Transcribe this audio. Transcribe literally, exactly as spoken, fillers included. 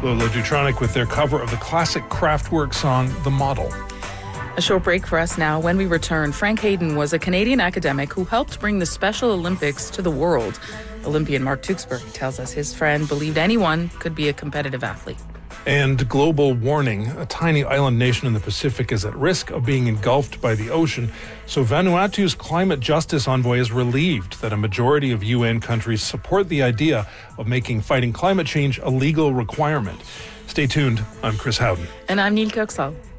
Lola Dutronic with their cover of the classic Kraftwerk song, The Model. A short break for us now. When we return, Frank Hayden was a Canadian academic who helped bring the Special Olympics to the world. Olympian Mark Tewksbury tells us his friend believed anyone could be a competitive athlete. And global warning. A tiny island nation in the Pacific is at risk of being engulfed by the ocean. So Vanuatu's climate justice envoy is relieved that a majority of U N countries support the idea of making fighting climate change a legal requirement. Stay tuned. I'm Chris Howden. And I'm Neil Kirksall.